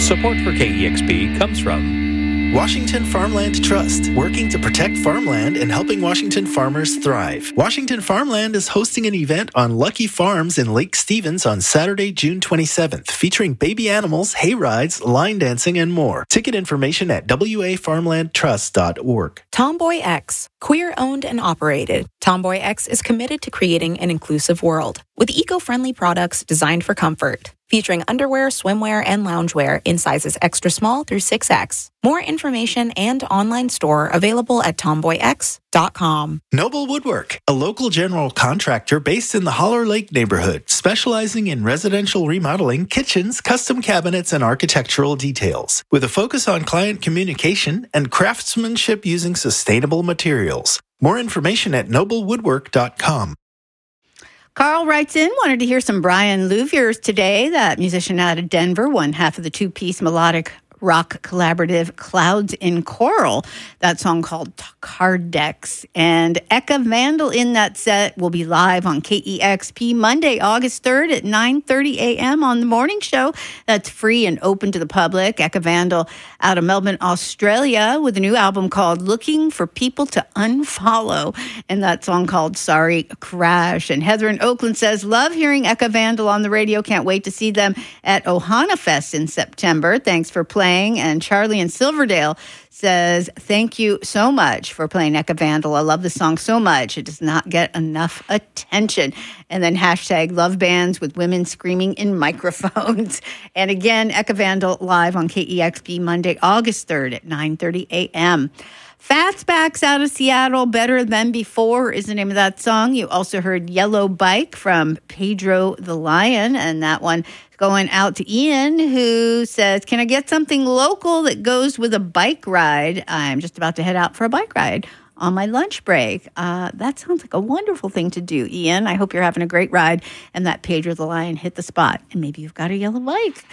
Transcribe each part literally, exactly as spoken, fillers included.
Support for K E X P comes from Washington Farmland Trust, working to protect farmland and helping Washington farmers thrive. Washington Farmland is hosting an event on Lucky Farms in Lake Stevens on Saturday, June twenty-seventh, featuring baby animals, hay rides, line dancing, and more. Ticket information at w a farmland trust dot org. Tomboy X, queer owned and operated. Tomboy X is committed to creating an inclusive world with eco-friendly products designed for comfort, featuring underwear, swimwear, and loungewear in sizes extra small through six X. More information and online store available at tomboy x dot com. Noble Woodwork, a local general contractor based in the Holler Lake neighborhood, specializing in residential remodeling, kitchens, custom cabinets, and architectural details, with a focus on client communication and craftsmanship using sustainable materials. More information at noble woodwork dot com. Carl writes in, wanted to hear some Brian Louviers today, that musician out of Denver, one half of the two-piece melodic rock collaborative Clouds in Coral. That song called Card Decks. And Eka Vandal in that set will be live on K E X P Monday, August third at nine thirty a.m. on the morning show. That's free and open to the public. Eka Vandal out of Melbourne, Australia, with a new album called Looking for People to Unfollow. And that song called Sorry Crash. And Heather in Oakland says, love hearing Eka Vandal on the radio. Can't wait to see them at Ohana Fest in September. Thanks for playing. And Charlie in Silverdale says, thank you so much for playing Eka Vandal. I love the song so much. It does not get enough attention. And then hashtag love bands with women screaming in microphones. And again, Eka Vandal live on K E X P Monday, August third at nine thirty a.m. Fastbacks out of Seattle, Better Than Before is the name of that song. You also heard Yellow Bike from Pedro the Lion, and that one is going out to Ian, who says, can I get something local that goes with a bike ride? I'm just about to head out for a bike ride on my lunch break. Uh, that sounds like a wonderful thing to do, Ian. I hope you're having a great ride and that Pedro the Lion hit the spot. And maybe you've got a yellow bike.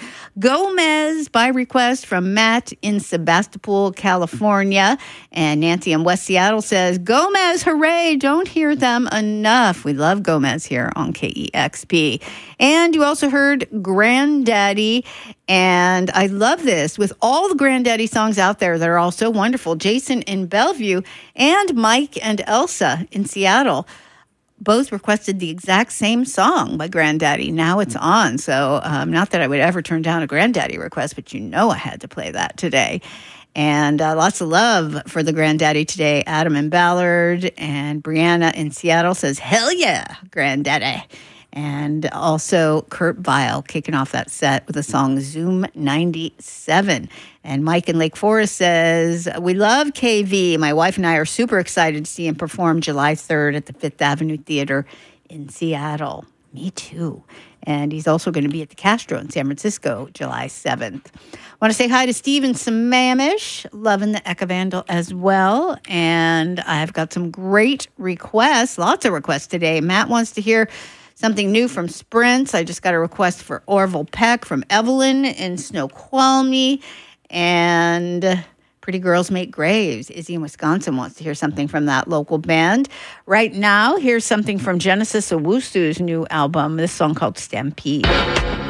Gomez, by request from Matt in Sebastopol, California. And Nancy in West Seattle says, Gomez, hooray, don't hear them enough. We love Gomez here on K E X P. And you also heard Granddaddy. And I love this. With all the Granddaddy songs out there that are all so wonderful, Jason in Bellevue and Mike and Elsa in Seattle both requested the exact same song by Granddaddy. Now it's on. So um, not that I would ever turn down a Granddaddy request, but you know I had to play that today. And uh, lots of love for the Granddaddy today. Adam in Ballard and Brianna in Seattle says, hell yeah, Granddaddy. And also Kurt Vile kicking off that set with the song Zoom ninety-seven. And Mike in Lake Forest says, we love K V. My wife and I are super excited to see him perform July third at the Fifth Avenue Theater in Seattle. Me too. And he's also going to be at the Castro in San Francisco July seventh. I want to say hi to Stephen Sammamish, loving the Eka Vandal as well. And I've got some great requests, lots of requests today. Matt wants to hear something new from Sprints. I just got a request for Orville Peck from Evelyn in Snoqualmie. And Pretty Girls Make Graves. Izzy in Wisconsin wants to hear something from that local band. Right now, here's something from Genesis Owusu's new album, this song called Stampede.